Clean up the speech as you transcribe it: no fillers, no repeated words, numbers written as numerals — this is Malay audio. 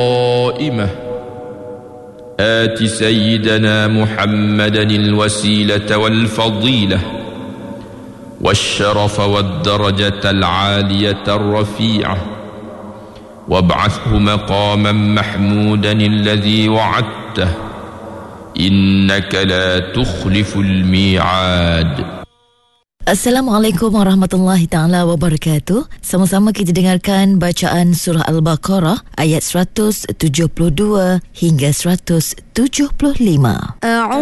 قائمة آت سيدنا محمدا الوسيلة والفضيلة والشرف والدرجة العالية الرفيعة وابعثه مقاما محمودا الذي وعدته إنك لا تخلف الميعاد. Assalamualaikum warahmatullahi ta'ala wabarakatuh. Sama-sama kita dengarkan bacaan surah Al-Baqarah ayat 172 hingga 175.